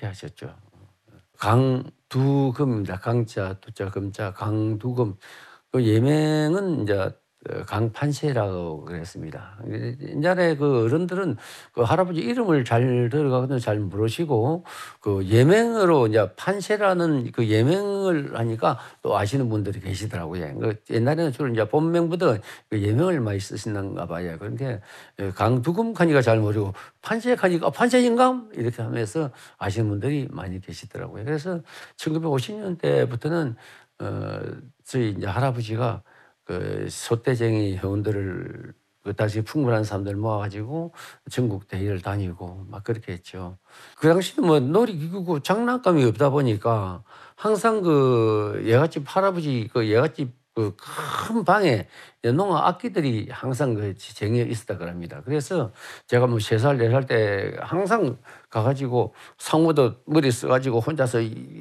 그렇게 하셨죠. 강두금입니다. 강자, 두자, 금자, 강두금. 그 예명은 인제 강판세라고 그랬습니다. 옛날에 그 어른들은 그 할아버지 이름을 잘 들어가거나 잘 모르시고 그 예명으로 인제 판세라는 그 예명을 하니까 또 아시는 분들이 계시더라고요. 그 옛날에는 주로 인제 본명보다 그 예명을 많이 쓰시는가 봐요. 그런데 강두금 하니까 잘 모르고 판세 하니까 '판세인가?' 이렇게 하면서 아시는 분들이 많이 계시더라고요. 그래서 1950 년대부터는 저희 인제 할아버지가 그 소떼쟁이 회원들을 그 당시 풍물한 사람들 모아 가지고 전국 대회를 다니고 막 그렇게 했죠. 그 당시는 뭐 놀이기구고 장난감이 없다 보니까 항상 그 예갓집 할아버지 그 예갓집 그 큰 방에 농아 악기들이 항상 그 쟁여 있었다 그럽니다. 그래서 제가 뭐 3 살, 4살 때 항상 가 가지고 상어도 머리 써 가지고 혼자서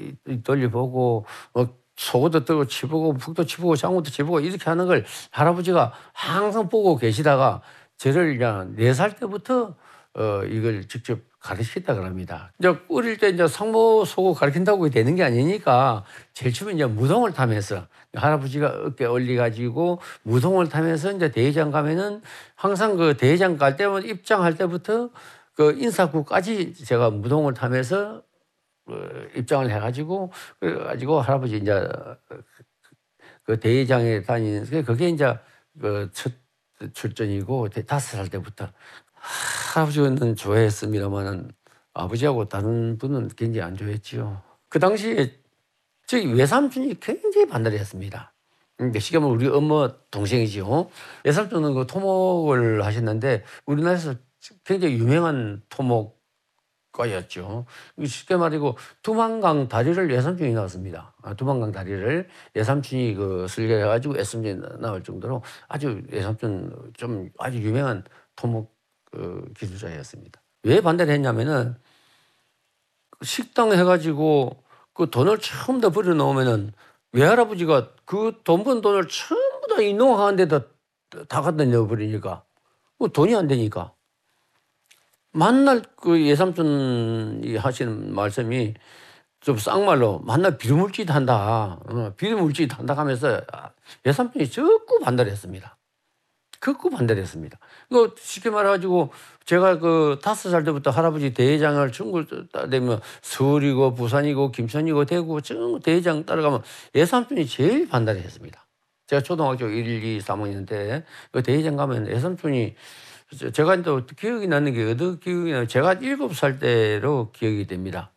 돌려보고 소고도 뜨고 치보고 북도 치보고 장어도 치보고 이렇게 하는 걸 할아버지가 항상 보고 계시다가 저를 그냥 4살 때부터 이걸 직접 가르치셨다 그럽니다. 이제 어릴 때 이제 상모 소고 가르친다고 되는 게 아니니까 제일 처음에 이제 무동을 타면서 할아버지가 어깨 올려 가지고 무동을 타면서 인제 대회장 가면은 항상 그 대회장 갈 때마다 입장할 때부터 그 인사구까지 제가 무동을 타면서 입장을 해 가지고 그래 가지고 할아버지 인제 그 대회장에 다니는 그게 인제 그 첫 출전이고 5살 때부터 할아버지는 좋아했습니다마는 아버지하고 다른 분은 굉장히 안 좋아했지요. 그 당시에 저희 외삼촌이 굉장히 반대를 했습니다. 쉽게 말하면 우리 엄마 동생이지요. 외삼촌은 그 토목을 하셨는데 우리나라에서 굉장히 유명한 토목가였죠. 쉽게 말이고 두만강 다리를 외삼촌이 놨습니다. 두만강 다리를 외삼촌이 그 설계해 가지고 SMG에 나올 정도로 아주 외삼촌 좀 아주 유명한 토목 기술자였습니다. 왜 반대를 했냐면은 식당 해 가지고 그 돈을 전부 다 벌어 놓으면은 외할아버지가 그 돈 번 돈을 전부 다 이 농사하는 데다 다 갖다 넣어 버리니까 돈이 안 되니까. 만날 그 외삼촌이 하시는 말씀이 좀 쌍말로 "만날 비료물질 한다. 비료물질 한다." 하면서 외삼촌이 적극 반대를 했습니다. 극구 반대를 했습니다. 이거 쉽게 말해 가지고 제가 그 5살 때부터 할아버지 대회장을 전국을 따다니면 서울이고 부산이고 김천이고 대구 전부 대회장 따라가면 외삼촌이 제일 반대를 했습니다. 제가 초등학교 1, 2, 3학년 때 그 대회장 가면 외삼촌이 제가 또 기억이 나는 게 어떻게 기억이 나요? 제가 7살 때로 기억이 됩니다.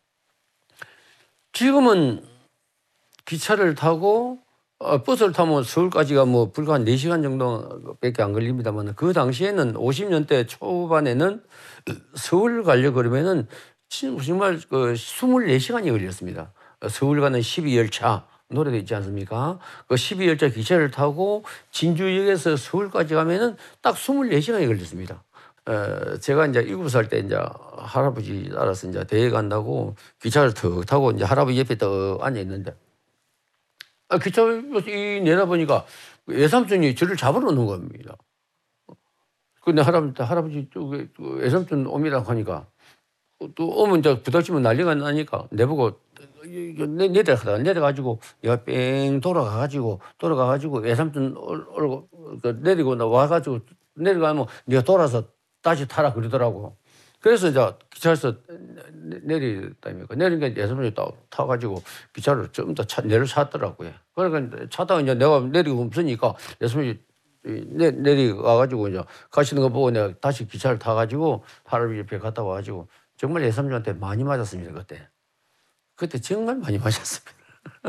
지금은 기차를 타고 버스를 타면 서울까지가 뭐 불과 한 4 시간 정도밖에 안 걸립니다만 그 당시에는 50 년대 초반에는 서울 가려고 그러면은 정말 그 24 시간이 걸렸습니다. 서울 가는 12열차 노래도 있지 않습니까? 그 12열차 기차를 타고 진주역에서 서울까지 가면은 딱 24 시간이 걸렸습니다. 제가 인제 7살 때 인제 할아버지 따라서 인제 대회 간다고 기차를 턱 타고 인제 할아버지 옆에 떡 앉아 있는데 기차에서 내려보니까 외삼촌이 저를 잡으러 오는 겁니다. 근데 할아버지 쪽에 그 외삼촌 옵니다고 하니까 또 오면 이제 부닥치면 난리가 나니까 내보고 내려 가지고 얘가 뺑 돌아가 가지고 외삼촌 올고 그 내리고 와 가지고 내려가면 "네가 돌아서 다시 타라." 그러더라고. 그래서 이제 기차에서 내리다니까 내리니까 외삼촌이 타 가지고 기차를 좀 더 내려쳤더라고요. 그러니까 인제 차다가 인제 내가 내리고 없으니까 외삼촌이 내려와 가지고 이제 가시는 거 보고 내가 다시 기차를 타 가지고 할아버지 옆에 갔다 와 가지고 정말 외삼촌한테 많이 맞았습니다 그때. 그때 정말 많이 맞았습니다.